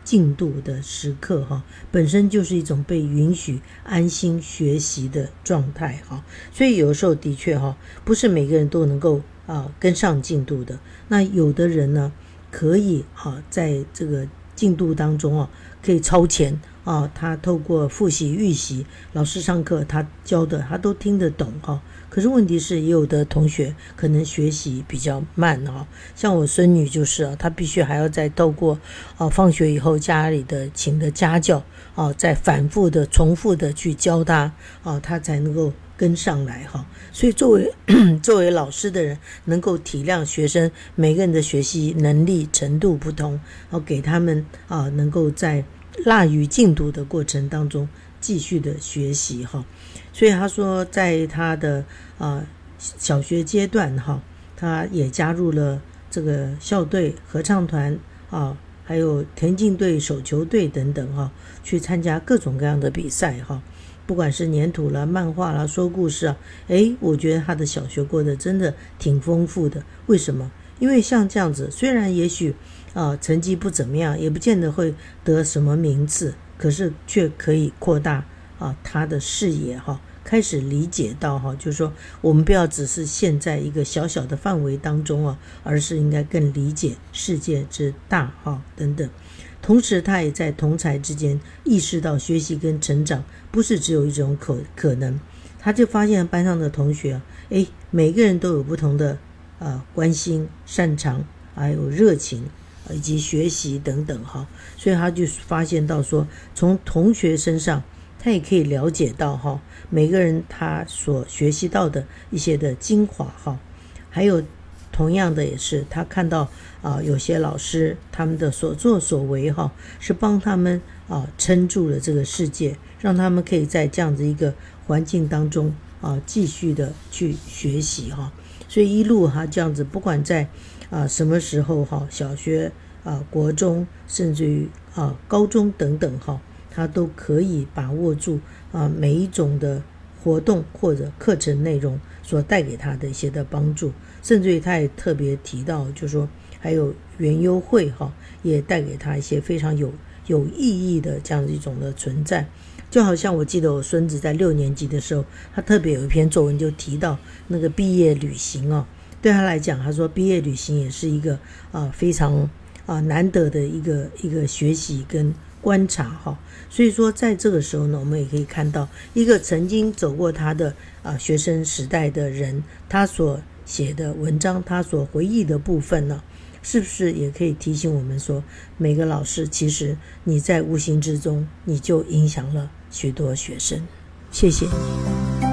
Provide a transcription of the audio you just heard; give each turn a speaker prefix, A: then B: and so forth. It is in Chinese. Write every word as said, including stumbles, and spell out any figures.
A: 进度的时刻哈，本身就是一种被允许安心学习的状态哈，所以有时候的确哈，不是每个人都能够啊跟上进度的。那有的人呢，可以啊在这个进度当中啊，可以超前啊，他透过复习预习，老师上课他教的他都听得懂哈。可是问题是，也有的同学可能学习比较慢哈，像我孙女就是啊，她必须还要再透过啊放学以后家里的请的家教啊，再反复的重复的去教她啊，她才能够跟上来哈。所以作为作为老师的人，能够体谅学生每个人的学习能力程度不同，啊，给他们啊能够在落于进度的过程当中继续的学习哈。所以他说在他的啊小学阶段哈，他也加入了这个校队、合唱团啊，还有田径队、手球队等等哈，去参加各种各样的比赛哈。不管是粘土啦、漫画啦、说故事啊，诶，我觉得他的小学过得真的挺丰富的。为什么？因为像这样子，虽然也许啊成绩不怎么样，也不见得会得什么名次，可是却可以扩大啊他的视野哈，开始理解到哈，就是说我们不要只是陷在一个小小的范围当中啊，而是应该更理解世界之大哈等等。同时他也在同侪之间意识到学习跟成长不是只有一种可可能，他就发现班上的同学啊，诶，每个人都有不同的呃关心、擅长，还有热情以及学习等等哈，所以他就发现到说，从同学身上他也可以了解到哈，每个人他所学习到的一些的精华哈，还有同样的也是他看到啊、呃，有些老师他们的所作所为哈，是帮他们啊撑住了这个世界，让他们可以在这样子一个环境当中啊继续的去学习哈。所以一路哈这样子，不管在啊什么时候哈，小学啊、国中，甚至于啊高中等等哈，他都可以把握住啊每一种的活动或者课程内容所带给他的一些的帮助，甚至于他也特别提到，就是说还有园游会哈，也带给他一些非常有有意义的这样一种的存在。就好像我记得我孙子在六年级的时候，他特别有一篇作文就提到那个毕业旅行哦，对他来讲，他说毕业旅行也是一个啊、呃、非常啊、呃、难得的一个一个学习跟观察哈。所以说在这个时候呢，我们也可以看到一个曾经走过他的啊、呃、学生时代的人，他所写的文章，他所回忆的部分呢，是不是也可以提醒我们说，每个老师其实你在无形之中你就影响了许多学生。谢谢。